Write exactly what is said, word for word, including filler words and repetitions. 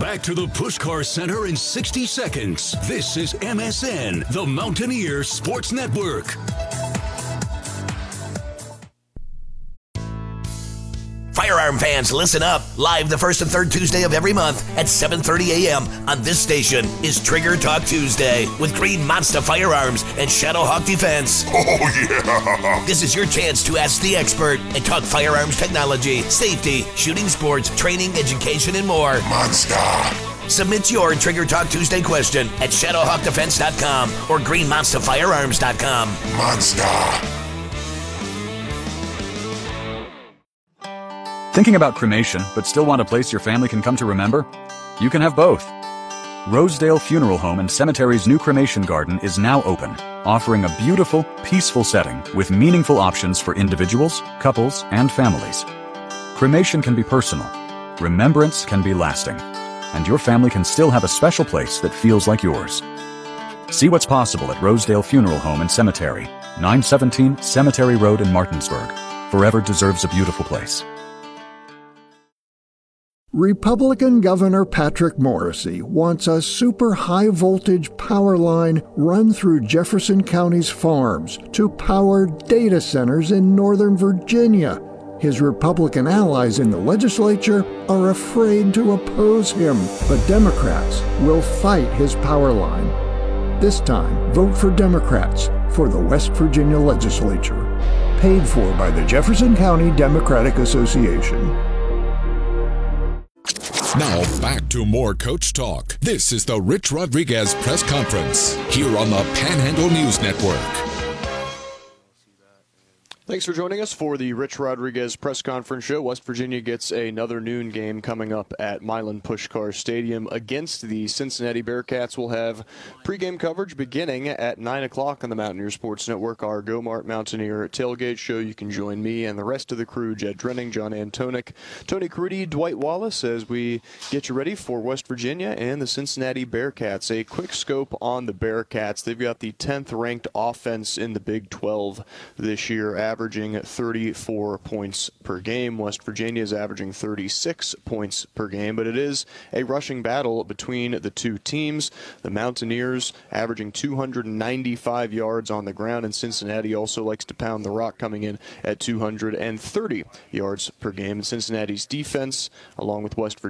back to the Pushcar Center in sixty seconds. This is M S N, the Mountaineer Sports Network. Firearm fans, listen up. Live the first and third Tuesday of every month at seven thirty a.m. on this station is Trigger Talk Tuesday with Green Monster Firearms and Shadowhawk Defense. Oh, yeah! This is your chance to ask the expert and talk firearms technology, safety, shooting sports, training, education, and more. Monster! Submit your Trigger Talk Tuesday question at shadowhawk defense dot com or green monster firearms dot com. Monster! Thinking about cremation, but still want a place your family can come to remember? You can have both. Rosedale Funeral Home and Cemetery's new cremation garden is now open, offering a beautiful, peaceful setting with meaningful options for individuals, couples, and families. Cremation can be personal, remembrance can be lasting, and your family can still have a special place that feels like yours. See what's possible at Rosedale Funeral Home and Cemetery, nine seventeen Cemetery Road in Martinsburg. Forever deserves a beautiful place. Republican Governor Patrick Morrisey wants a super high-voltage power line run through Jefferson County's farms to power data centers in Northern Virginia. His Republican allies in the legislature are afraid to oppose him, but Democrats will fight his power line. This time, vote for Democrats for the West Virginia legislature. Paid for by the Jefferson County Democratic Association. Now back to more Coach Talk. This is the Rich Rodriguez Press Conference here on the Panhandle News Network. Thanks for joining us for the Rich Rodriguez Press Conference show. West Virginia gets another noon game coming up at Milan Pushkar Stadium against the Cincinnati Bearcats. We'll have pregame coverage beginning at nine o'clock on the Mountaineer Sports Network, our Go Mart Mountaineer tailgate show. You can join me and the rest of the crew, Jed Drenning, John Antonic, Tony Caridi, Dwight Wallace, as we get you ready for West Virginia and the Cincinnati Bearcats. A quick scope on the Bearcats. They've got the tenth ranked offense in the Big twelve this year, averaging thirty-four points per game. West Virginia is averaging thirty-six points per game, but it is a rushing battle between the two teams. The Mountaineers averaging two hundred ninety-five yards on the ground, and Cincinnati also likes to pound the rock, coming in at two hundred thirty yards per game. And Cincinnati's defense, along with West Virginia,